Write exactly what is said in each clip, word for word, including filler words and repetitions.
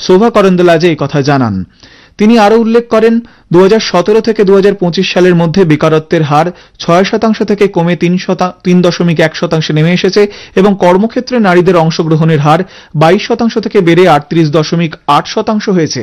শোভা করন্দলাজে এই কথা জানান। তিনি আরও উল্লেখ করেন, দু হাজার সতেরো থেকে দু হাজার পঁচিশ সালের মধ্যে বেকারত্বের হার ছয় শতাংশ থেকে কমে তিন দশমিক এক শতাংশে নেমে এসেছে এবং কর্মক্ষেত্রে নারীদের অংশগ্রহণের হার বাইশ শতাংশ থেকে বেড়ে আটত্রিশ দশমিক আট শতাংশ হয়েছে।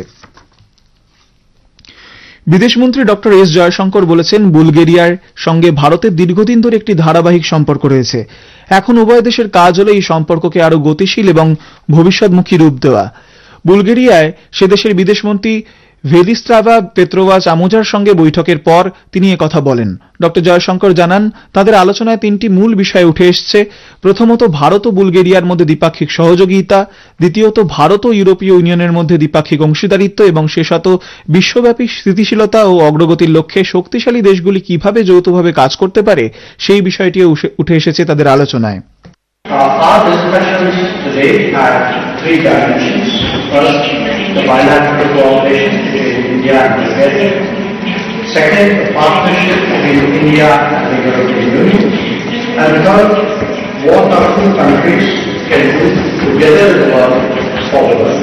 বিদেশমন্ত্রী ডক্টর এস জয়শঙ্কর বলেছেন, বুলগেরিয়ার সঙ্গে ভারতের দীর্ঘদিন ধরে একটি ধারাবাহিক সম্পর্ক রয়েছে। এখন উভয় দেশের কাজ হল এই সম্পর্ককে আরও গতিশীল এবং ভবিষ্যৎমুখী রূপ দেওয়া। বুলগেরিয়ায় সে দেশের বিদেশমন্ত্রী ভেদিস্লাভা পেত্রোভা চামুজার সঙ্গে বৈঠকের পর তিনি একথা বলেন। ডক্টর জয়শঙ্কর জানান, তাদের আলোচনায় তিনটি মূল বিষয় উঠে এসছে। প্রথমত, ভারত ও বুলগেরিয়ার মধ্যে দ্বিপাক্ষিক সহযোগিতা, দ্বিতীয়ত ইউরোপ ও ইউরোপীয় ইউনিয়নের মধ্যে দ্বিপাক্ষিক অংশীদারিত্ব এবং শেষত বিশ্বব্যাপী স্থিতিশীলতা ও অগ্রগতির লক্ষ্যে শক্তিশালী দেশগুলি কিভাবে যৌথভাবে কাজ করতে পারে সেই বিষয়টিও উঠে এসেছে তাদের আলোচনায়। Our discussions today had three dimensions. First, the bilateral cooperation between India and Bulgaria. Second, the partnership between India and the European Union. And third, what our two countries can do together in the world for the world.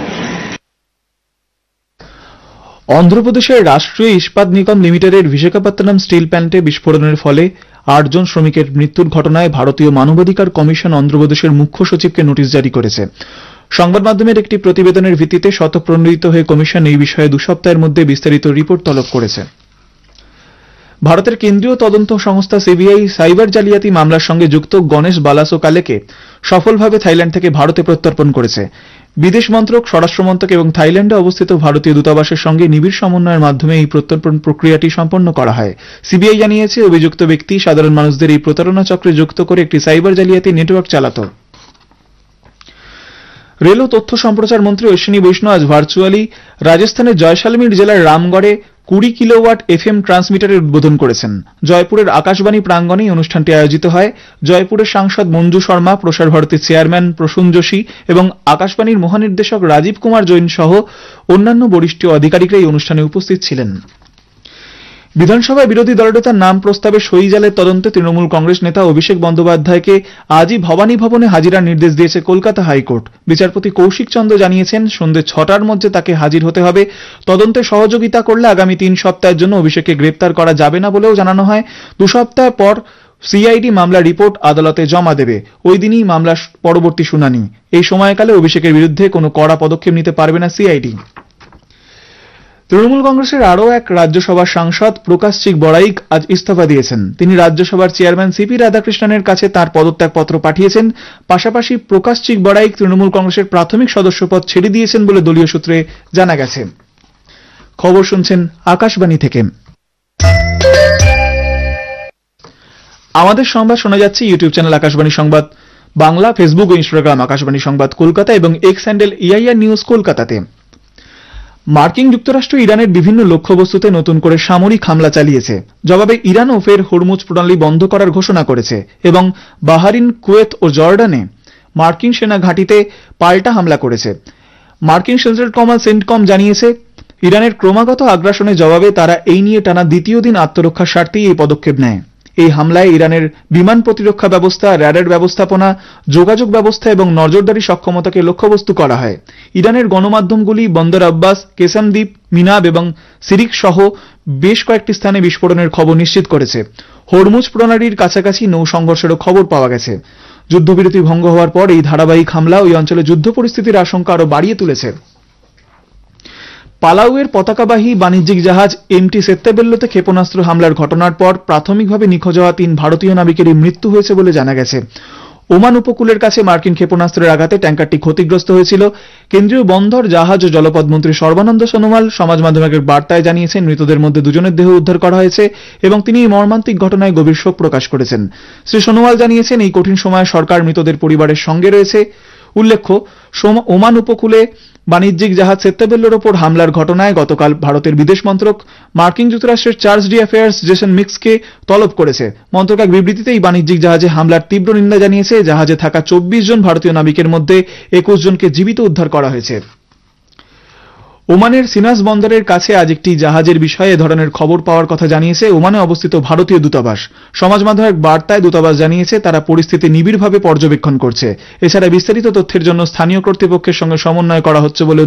অন্ধ্রপ্রদেশের রাষ্ট্রীয় ইস্পাত নিগম লিমিটেডের Visakhapatnam still প্ল্যান্টে বিস্ফোরণের ফলে আটজন শ্রমিকের মৃত্যুর ঘটনায় ভারতীয় মানবাধিকার কমিশন অন্ধ্রপ্রদেশের মুখ্য সচিবকে নোটিশ জারি করেছে। সংবাদ মাধ্যমের একটি প্রতিবেদনের ভিত্তিতে স্বতঃপ্রণোদিত হয়ে কমিশন এই বিষয়ে দু সপ্তাহের মধ্যে বিস্তারিত রিপোর্ট তলব করেছে। ভারতের কেন্দ্রীয় তদন্ত সংস্থা সিবিআই সাইবার জালিয়াতি মামলার সঙ্গে যুক্ত গণেশ বালাসোকালেকে সফলভাবে থাইল্যান্ড থেকে ভারতে প্রত্যর্পণ করেছে। বিদেশ মন্ত্রক, স্বরাষ্ট্রমন্ত্রক এবং থাইল্যান্ডে অবস্থিত ভারতীয় দূতাবাসের সঙ্গে নিবিড় সমন্বয়ের মাধ্যমে এই প্রত্যর্পণ প্রক্রিয়াটি সম্পন্ন করা হয়। সিবিআই জানিয়েছে, অভিযুক্ত ব্যক্তি সাধারণ মানুষদের এই প্রতারণা চক্রে যুক্ত করে একটি সাইবার জালিয়াতি নেটওয়ার্ক চালাত। রেল ও তথ্য সম্প্রচার মন্ত্রী অশ্বিনী বৈষ্ণব আজ ভার্চুয়ালি রাজস্থানের জয়সালমীর জেলার রামগড়ে কুড়ি কিলোওয়াট এফএম ট্রান্সমিটারের উদ্বোধন করেছেন। জয়পুরের আকাশবাণী প্রাঙ্গণে এই অনুষ্ঠানটি আয়োজিত হয়। জয়পুরের সাংসদ মঞ্জু শর্মা, প্রসার ভারতীর চেয়ারম্যান প্রসূন যোশী এবং আকাশবাণীর মহানির্দেশক রাজীব কুমার জৈন সহ অন্যান্য বরিষ্ঠ আধিকারিকরা এই অনুষ্ঠানে উপস্থিত ছিলেন। বিধানসভায় বিরোধী দলনেতার নাম প্রস্তাবে সই জালের তদন্তে তৃণমূল কংগ্রেস নেতা অভিষেক বন্দ্যোপাধ্যায়কে আজই ভবানী ভবনে হাজিরার নির্দেশ দিয়েছে কলকাতা হাইকোর্ট। বিচারপতি কৌশিক চন্দ্র জানিয়েছেন, সন্ধ্যে ছটার মধ্যে তাকে হাজির হতে হবে। তদন্তে সহযোগিতা করলে আগামী তিন সপ্তাহের জন্য অভিষেককে গ্রেপ্তার করা যাবে না বলেও জানানো হয়। দু সপ্তাহ পর সিআইডি মামলার রিপোর্ট আদালতে জমা দেবে। ওই দিনই মামলার পরবর্তী শুনানি। এই সময়কালে অভিষেকের বিরুদ্ধে কোনো কড়া পদক্ষেপ নিতে পারবে না সিআইডি। তৃণমূল কংগ্রেসের আরও এক রাজ্যসভার সাংসদ প্রকাশ চিক বড়াইক আজ ইস্তফা দিয়েছেন। তিনি রাজ্যসভার চেয়ারম্যান সিপি রাধাকৃষ্ণনের কাছে তাঁর পদত্যাগপত্র পাঠিয়েছেন। পাশাপাশি প্রকাশ চিক বড়াইক তৃণমূল কংগ্রেসের প্রাথমিক সদস্যপদ ছেড়ে দিয়েছেন বলে দলীয় সূত্রে জানা গেছে। খবর শুনছেন আকাশবাণী থেকে। আমাদের সংবাদ শোনা যাচ্ছে ইউটিউব চ্যানেল আকাশবাণী সংবাদ বাংলা, ফেসবুক ও ইনস্টাগ্রাম আকাশবাণী সংবাদ কলকাতা এবং এক্স হ্যান্ডেল এআইআর নিউজ কলকাতাতে। মার্কিন যুক্তরাষ্ট্র ইরানের বিভিন্ন লক্ষ্যবস্তুতে নতুন করে সামরিক হামলা চালিয়েছে। জবাবে ইরানও ফের হরমুজ প্রণালী বন্ধ করার ঘোষণা করেছে এবং বাহরিন, কুয়েত ও জর্ডানে মার্কিন সেনা ঘাঁটিতে পাল্টা হামলা করেছে। মার্কিন সেন্ট্রাল কমান্ড সেন্টকম জানিয়েছে, ইরানের ক্রমাগত আগ্রাসনের জবাবে তারা এই নিয়ে টানা দ্বিতীয় দিন আত্মরক্ষার স্বার্থেই এই পদক্ষেপ নেয়। এই হামলায় ইরানের বিমান প্রতিরক্ষা ব্যবস্থা, র্যাডার ব্যবস্থাপনা, যোগাযোগ ব্যবস্থা এবং নজরদারি সক্ষমতাকে লক্ষ্যবস্তু করা হয়। ইরানের গণমাধ্যমগুলি বন্দর আব্বাস, কেসাম দ্বীপ, মিনাব এবং সিরিক সহ বেশ কয়েকটি স্থানে বিস্ফোরণের খবর নিশ্চিত করেছে। হরমুজ প্রণালীর কাছাকাছি নৌ সংঘর্ষেরও খবর পাওয়া গেছে। যুদ্ধবিরতি ভঙ্গ হওয়ার পর এই ধারাবাহিক হামলা ওই অঞ্চলে যুদ্ধ পরিস্থিতির আশঙ্কা আরও বাড়িয়ে তুলেছে। পালাউয়ের পতাকাবাহী বাণিজ্যিক জাহাজ এমটি সেত্তেবেল্লোতে ক্ষেপণাস্ত্র হামলার ঘটনার পর প্রাথমিকভাবে নিখোঁজ হওয়া তিন ভারতীয় নাবিকেরই মৃত্যু হয়েছে বলে জানা গেছে। ওমান উপকূলের কাছে মার্কিন ক্ষেপণাস্ত্রের আঘাতে ট্যাঙ্কারটি ক্ষতিগ্রস্ত হয়েছিল। কেন্দ্রীয় বন্দর, জাহাজ ও জলপথ মন্ত্রী সর্বানন্দ সোনোয়াল সমাজ মাধ্যমের বার্তায় জানিয়েছেন, মৃতদের মধ্যে দুজনের দেহ উদ্ধার করা হয়েছে এবং তিনি এই মর্মান্তিক ঘটনায় গভীর শোক প্রকাশ করেছেন। শ্রী সোনোয়াল জানিয়েছেন, এই কঠিন সময়ে সরকার মৃতদের পরিবারের সঙ্গে রয়েছে। উল্লেখ্য, ওমান উপকূলে বাণিজ্যিক জাহাজ সেত্তেবেল্লোর ওপর হামলার ঘটনায় গতকাল ভারতের বিদেশ মন্ত্রক মার্কিন যুক্তরাষ্ট্রের চার্জ ডি অ্যাফেয়ার্স জেসন মিক্সকে তলব করেছে। মন্ত্রক এক বিবৃতিতে এই বাণিজ্যিক জাহাজে হামলার তীব্র নিন্দা জানিয়েছে। জাহাজে থাকা চব্বিশ জন ভারতীয় নাবিকের মধ্যে একুশ জনকে জীবিত উদ্ধার করা হয়েছে। ওমানের সিনাস বন্দরের কাছে আজ একটি জাহাজের বিষয়ে এ ধরনের খবর পাওয়ার কথা জানিয়েছে ওমানে অবস্থিত ভারতীয় দূতাবাস। সমাজ মাধ্যমের বার্তায় দূতাবাস জানিয়েছে, তারা পরিস্থিতি নিবিড়ভাবে পর্যবেক্ষণ করছে। এছাড়া বিস্তারিত তথ্যের জন্য স্থানীয় কর্তৃপক্ষের সঙ্গে সমন্বয় করা হচ্ছে বলে